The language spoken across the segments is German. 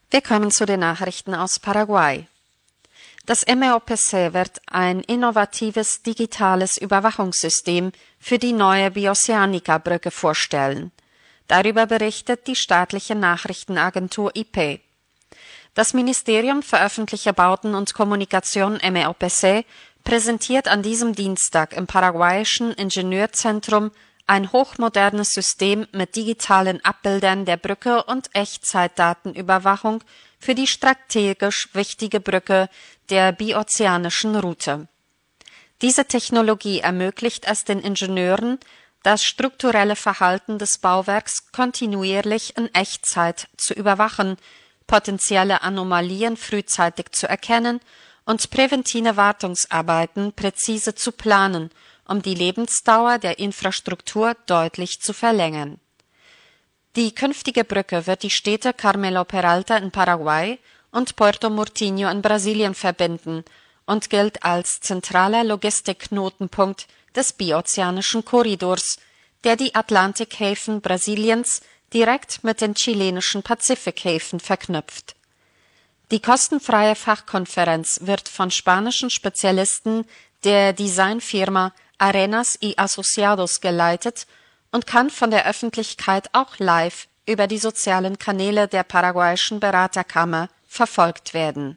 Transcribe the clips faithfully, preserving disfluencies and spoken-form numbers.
Wir kommen zu den Nachrichten aus Paraguay. Das M E O P C wird ein innovatives digitales Überwachungssystem für die neue Bioceanica-Brücke vorstellen. Darüber berichtet die staatliche Nachrichtenagentur I P. Das Ministerium für öffentliche Bauten und Kommunikation M E O P C präsentiert an diesem Dienstag im paraguayischen Ingenieurzentrum ein hochmodernes System mit digitalen Abbildern der Brücke und Echtzeitdatenüberwachung für die strategisch wichtige Brücke der biozeanischen Route. Diese Technologie ermöglicht es den Ingenieuren, das strukturelle Verhalten des Bauwerks kontinuierlich in Echtzeit zu überwachen, potenzielle Anomalien frühzeitig zu erkennen und präventive Wartungsarbeiten präzise zu planen, um die Lebensdauer der Infrastruktur deutlich zu verlängern. Die künftige Brücke wird die Städte Carmelo Peralta in Paraguay und Puerto Murtinho in Brasilien verbinden und gilt als zentraler Logistikknotenpunkt des biozeanischen Korridors, der die Atlantikhäfen Brasiliens direkt mit den chilenischen Pazifikhäfen verknüpft. Die kostenfreie Fachkonferenz wird von spanischen Spezialisten der Designfirma Arenas y Asociados geleitet und kann von der Öffentlichkeit auch live über die sozialen Kanäle der paraguayischen Beraterkammer verfolgt werden.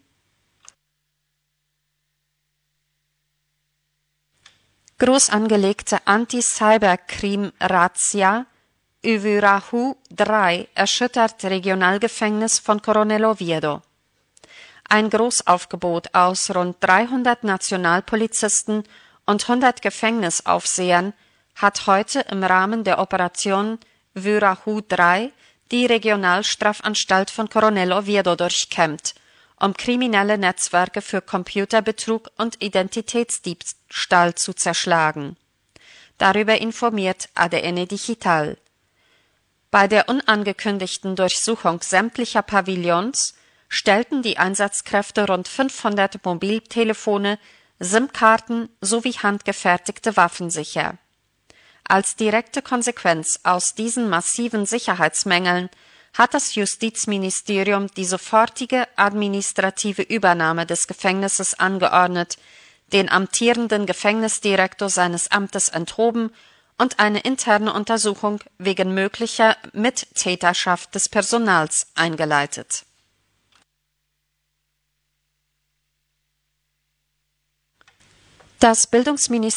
Groß angelegte Anti-Cybercrime-Razzia Uvirahu drei erschüttert Regionalgefängnis von Coronel Oviedo. Ein Großaufgebot aus rund dreihundert Nationalpolizisten und hundert Gefängnisaufsehern hat heute im Rahmen der Operation Uvirahu drei die Regionalstrafanstalt von Coronel Oviedo durchkämmt, um kriminelle Netzwerke für Computerbetrug und Identitätsdiebstahl zu zerschlagen. Darüber informiert A D N Digital. Bei der unangekündigten Durchsuchung sämtlicher Pavillons stellten die Einsatzkräfte rund fünfhundert Mobiltelefone, SIM-Karten sowie handgefertigte Waffen sicher. Als direkte Konsequenz aus diesen massiven Sicherheitsmängeln hat das Justizministerium die sofortige administrative Übernahme des Gefängnisses angeordnet, den amtierenden Gefängnisdirektor seines Amtes enthoben und eine interne Untersuchung wegen möglicher Mittäterschaft des Personals eingeleitet. Das Bildungsministerium